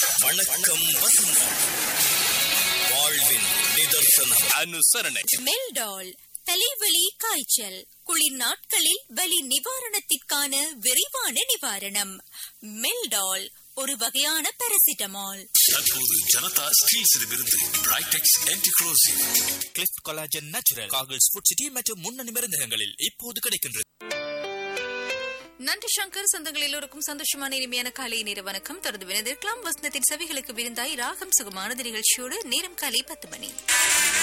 வணக்கம் வசந்தம். வாழ்வின் நிதர்சனம். அனுசரணை. மெல்டால் தலைவலி காய்ச்சல் குளிர் நாட்களில் வலி நிவாரணத்திற்கான விரைவான நிவாரணம். மெல்டால் ஒரு வகையான பாராசிட்டமால். தற்போது Janata ஸ்டீல்ஸிடமிருந்து பிரைடெக்ஸ் anticorrosive, கிளிஃப்ட் collagen natural, காகில்ஸ் food city மற்றும் முன்னணி மருந்தகங்களில் இப்போது கிடைக்கின்றது. நன்றி சங்கர். சொந்தங்கள் எல்லோருக்கும் சந்தோஷமான இனிமையான காலை நேர வணக்கம். தொடர்ந்து வினதிருக்கலாம் வசந்தத்தின் செவிகளுக்கு விருந்தாய் ராகம் சுகமானது நிகழ்ச்சியோடு நேரம் காலை 10 மணி.